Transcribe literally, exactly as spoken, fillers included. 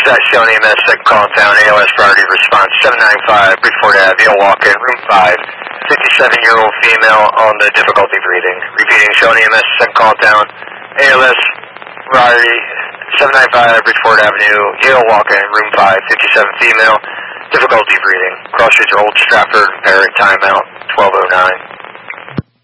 Dispatch seven E M S, second call in town, A L S priority response, seven nine five, Bridgeport Avenue, Yale walk-in, room five, fifty-seven-year-old female on the difficulty breathing. Repeating, seven E M S, second call in town, A L S priority, seven nine five, Bridgeport Avenue, Yale walk-in, room five, fifty-seven female, difficulty breathing. Cross streets are Old Stratford, Perry, timeout, twelve oh nine.